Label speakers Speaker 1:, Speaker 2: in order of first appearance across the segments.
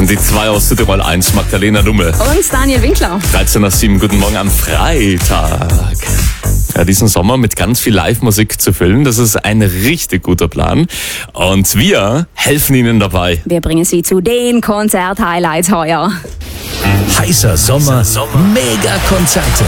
Speaker 1: sind die zwei aus Südtirol 1, Magdalena Dummel.
Speaker 2: Und Daniel Winkler.
Speaker 1: 13:07, guten Morgen am Freitag. Ja, diesen Sommer mit ganz viel Live-Musik zu füllen, das ist ein richtig guter Plan. Und wir helfen Ihnen dabei.
Speaker 2: Wir bringen Sie zu den Konzert-Highlights heuer.
Speaker 3: Heißer Sommer, Mega-Konzerte.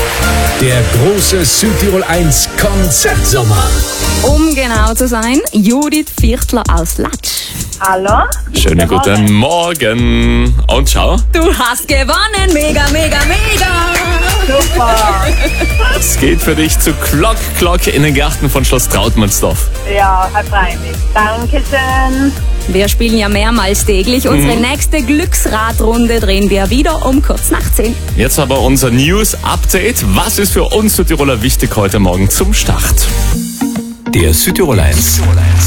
Speaker 3: Der große Südtirol 1 Konzertsommer.
Speaker 2: Um genau zu sein, Judith Viertler aus Latsch.
Speaker 4: Hallo?
Speaker 1: Schönen guten Morgen. Und schau,
Speaker 2: Du hast gewonnen, mega, mega, mega.
Speaker 4: Super.
Speaker 1: es geht für dich zu Glock in den Gärten von Schloss Trautmannsdorf.
Speaker 4: Ja, Herr Freinig. Dankeschön.
Speaker 2: Wir spielen ja mehrmals täglich. Unsere nächste Glücksradrunde drehen wir wieder um kurz nach 10.
Speaker 1: Jetzt aber unser News-Update. Was ist für uns Südtiroler wichtig heute Morgen zum Start?
Speaker 3: Der Südtirol 1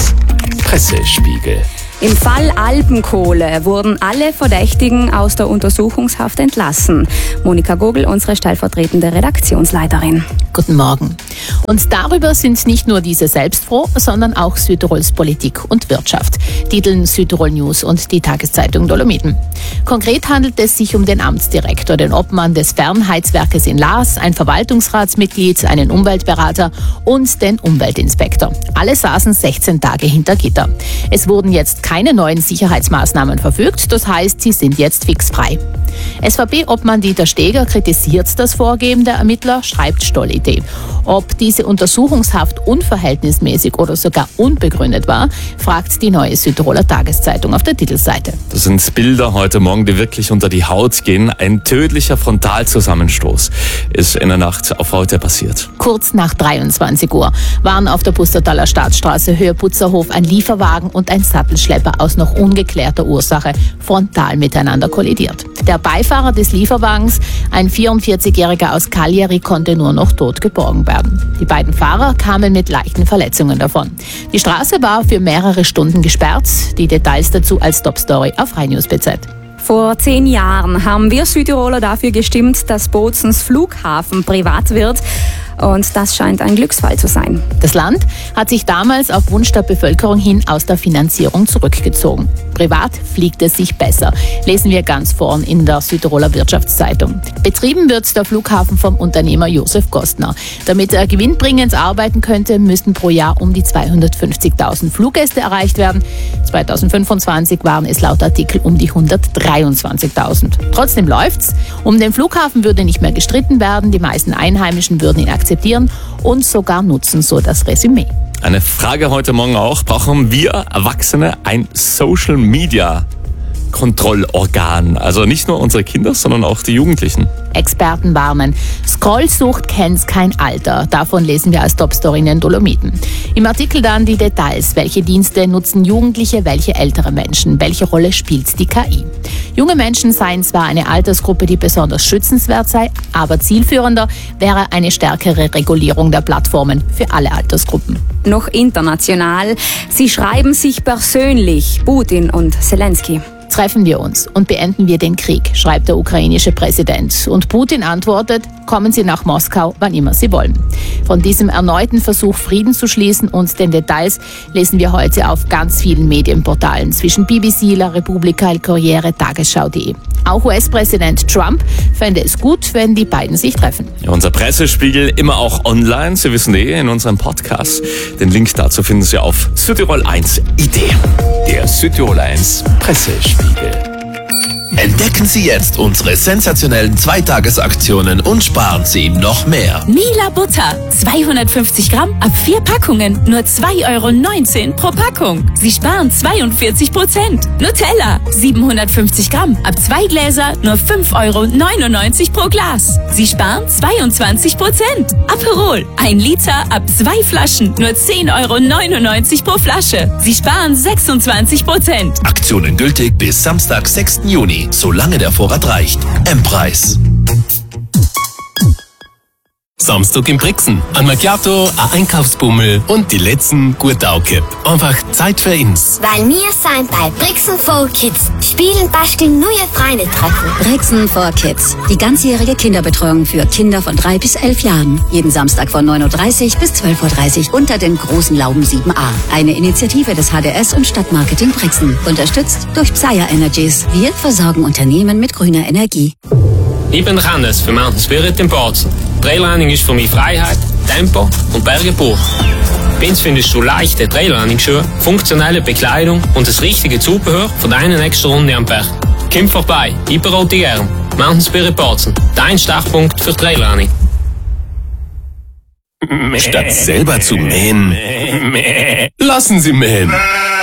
Speaker 3: Pressespiegel.
Speaker 2: Im Fall Alpenkohle wurden alle Verdächtigen aus der Untersuchungshaft entlassen. Monika Gogel, unsere stellvertretende Redaktionsleiterin.
Speaker 5: Guten Morgen. Und darüber sind nicht nur diese selbst froh, sondern auch Südtirols Politik und Wirtschaft, titeln Südtirol News und die Tageszeitung Dolomiten. Konkret handelt es sich um den Amtsdirektor, den Obmann des Fernheizwerkes in Laas, ein Verwaltungsratsmitglied, einen Umweltberater und den Umweltinspektor. Alle saßen 16 Tage hinter Gitter. Es wurden jetzt keine neuen Sicherheitsmaßnahmen verfügt, das heißt, sie sind jetzt fix frei. SVP-Obmann Dieter Steger kritisiert das Vorgehen der Ermittler, schreibt Stoll.it. Ob diese Untersuchungshaft unverhältnismäßig oder sogar unbegründet war, fragt die neue Südtiroler Tageszeitung auf der Titelseite.
Speaker 1: Das sind Bilder heute Morgen, die wirklich unter die Haut gehen. Ein tödlicher Frontalzusammenstoß ist in der Nacht auf heute passiert.
Speaker 5: Kurz nach 23 Uhr waren auf der Pustertaler Staatsstraße Höhe Putzerhof ein Lieferwagen und ein Sattelschlepper aus noch ungeklärter Ursache frontal miteinander kollidiert. Der Beifahrer des Lieferwagens, ein 44-Jähriger aus Cagliari, konnte nur noch tot geborgen werden. Die beiden Fahrer kamen mit leichten Verletzungen davon. Die Straße war für mehrere Stunden gesperrt. Die Details dazu als Topstory auf RheinNews.BZ.
Speaker 2: Vor 10 Jahren haben wir Südtiroler dafür gestimmt, dass Bozens Flughafen privat wird. Und das scheint ein Glücksfall zu sein.
Speaker 5: Das Land hat sich damals auf Wunsch der Bevölkerung hin aus der Finanzierung zurückgezogen. Privat fliegt es sich besser, lesen wir ganz vorn in der Südtiroler Wirtschaftszeitung. Betrieben wird der Flughafen vom Unternehmer Josef Gostner. Damit er gewinnbringend arbeiten könnte, müssten pro Jahr um die 250.000 Fluggäste erreicht werden. 2025 waren es laut Artikel um die 123.000. Trotzdem läuft's. Um den Flughafen würde nicht mehr gestritten werden. Die meisten Einheimischen würden ihn akzeptieren und sogar nutzen, so das Resümee.
Speaker 1: Eine Frage heute Morgen auch. Brauchen wir Erwachsene ein Social-Media-Kontrollorgan? Also nicht nur unsere Kinder, sondern auch die Jugendlichen.
Speaker 5: Experten warnen. Scrollsucht kennt kein Alter. Davon lesen wir als Topstory in den Dolomiten. Im Artikel dann die Details. Welche Dienste nutzen Jugendliche, welche ältere Menschen? Welche Rolle spielt die KI? Junge Menschen seien zwar eine Altersgruppe, die besonders schützenswert sei, aber zielführender wäre eine stärkere Regulierung der Plattformen für alle Altersgruppen.
Speaker 2: Noch international. Sie schreiben sich persönlich, Putin und Zelensky.
Speaker 5: Treffen wir uns und beenden wir den Krieg, schreibt der ukrainische Präsident. Und Putin antwortet, kommen Sie nach Moskau, wann immer Sie wollen. Von diesem erneuten Versuch, Frieden zu schließen und den Details lesen wir heute auf ganz vielen Medienportalen zwischen BBC, La Repubblica, El Corriere, Tagesschau.de. Auch US-Präsident Trump fände es gut, wenn die beiden sich treffen.
Speaker 1: Ja, unser Pressespiegel immer auch online. Sie wissen in unserem Podcast. Den Link dazu finden Sie auf Südtirol 1 Idee.
Speaker 3: Der Südtirol 1 Pressespiegel.
Speaker 6: Entdecken Sie jetzt unsere sensationellen Zweitagesaktionen und sparen Sie noch mehr.
Speaker 7: Mila Butter, 250 Gramm ab 4 Packungen, nur 2,19 € pro Packung. Sie sparen 42%. Nutella, 750 Gramm ab 2 Gläser, nur 5,99 € pro Glas. Sie sparen 22%. Aperol, 1 Liter ab 2 Flaschen, nur 10,99 € pro Flasche. Sie sparen 26%.
Speaker 6: Aktionen gültig bis Samstag, 6. Juni, solange der Vorrat reicht. M-Preis. Samstag in Brixen. Ein Macchiato, ein Einkaufsbummel und die letzten Gurtaukipp. Einfach Zeit für uns.
Speaker 8: Weil wir sind bei Brixen for Kids. Spielen, basteln, neue Freunde treffen.
Speaker 9: Brixen for Kids. Die ganzjährige Kinderbetreuung für Kinder von 3 bis 11 Jahren. Jeden Samstag von 9.30 Uhr bis 12.30 Uhr unter den großen Lauben 7a. Eine Initiative des HDS und Stadtmarketing Brixen. Unterstützt durch Psaja Energies. Wir versorgen Unternehmen mit grüner Energie.
Speaker 10: Ich bin Hannes für Mountain Spirit in Bozen. Trailrunning ist für mich Freiheit, Tempo und Berge pur. Bei uns findest du leichte Trailrunning-Schuhe, funktionelle Bekleidung und das richtige Zubehör für deine nächste Runde am Berg. Komm vorbei, ich berate dich gern. Mountain Spirit Bozen, dein Startpunkt für Trailrunning.
Speaker 6: Statt selber zu mähen, lassen Sie mähen.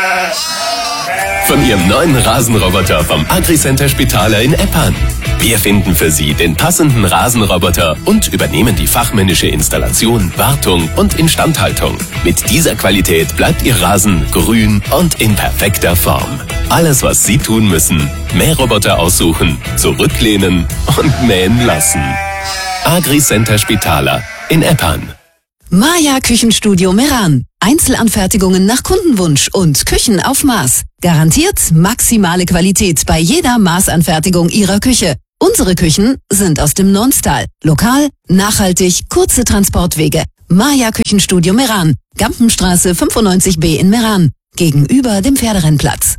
Speaker 6: Von Ihrem neuen Rasenroboter vom Agri-Center Spitaler in Eppan. Wir finden für Sie den passenden Rasenroboter und übernehmen die fachmännische Installation, Wartung und Instandhaltung. Mit dieser Qualität bleibt Ihr Rasen grün und in perfekter Form. Alles, was Sie tun müssen: Mähroboter aussuchen, zurücklehnen und mähen lassen. Agri-Center Spitaler in Eppan.
Speaker 11: Maja Küchenstudio Meran. Einzelanfertigungen nach Kundenwunsch und Küchen auf Maß. Garantiert maximale Qualität bei jeder Maßanfertigung Ihrer Küche. Unsere Küchen sind aus dem Nonstal. Lokal, nachhaltig, kurze Transportwege. Maja Küchenstudio Meran. Gampenstraße 95b in Meran. Gegenüber dem Pferderennplatz.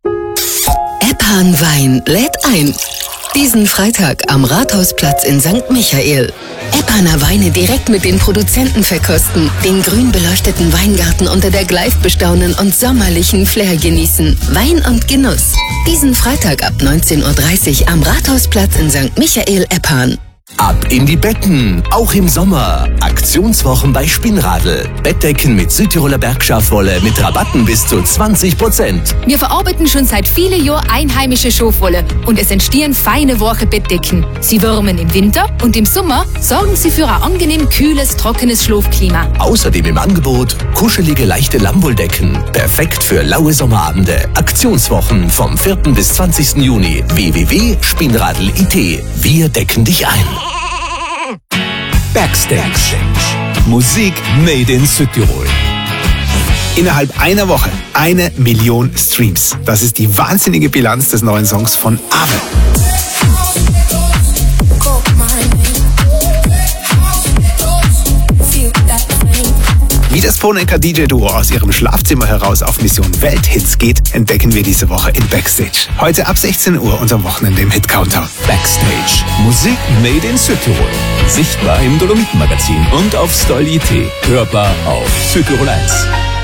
Speaker 12: Eppan Wein lädt ein. Diesen Freitag am Rathausplatz in St. Michael. Eppaner Weine direkt mit den Produzenten verkosten, den grün beleuchteten Weingarten unter der Gleif bestaunen und sommerlichen Flair genießen. Wein und Genuss. Diesen Freitag ab 19.30 Uhr am Rathausplatz in St. Michael, Eppan.
Speaker 6: Ab in die Betten, auch im Sommer. Aktionswochen bei Spinnradl. Bettdecken mit Südtiroler Bergschafwolle mit Rabatten bis zu 20%.
Speaker 13: Wir verarbeiten schon seit vielen Jahren einheimische Schafwolle und es entstehen feine, weiche Bettdecken. Sie wärmen im Winter und im Sommer sorgen sie für ein angenehm kühles, trockenes Schlafklima.
Speaker 6: Außerdem im Angebot kuschelige, leichte Lammwolldecken. Perfekt für laue Sommerabende. Aktionswochen vom 4. bis 20. Juni. www.spinnradl.it. Wir decken dich ein.
Speaker 3: Backstage. Musik made in Südtirol.
Speaker 14: Innerhalb einer Woche 1 Million Streams. Das ist die wahnsinnige Bilanz des neuen Songs von Ave. Wie das Phoneker-DJ-Duo aus ihrem Schlafzimmer heraus auf Mission Welthits geht, entdecken wir diese Woche in Backstage. Heute ab 16 Uhr und am Wochenende im Hit-Counter.
Speaker 3: Backstage. Musik made in Südtirol. Sichtbar im Dolomiten-Magazin und auf Style.it. Hörbar auf Südtirol 1.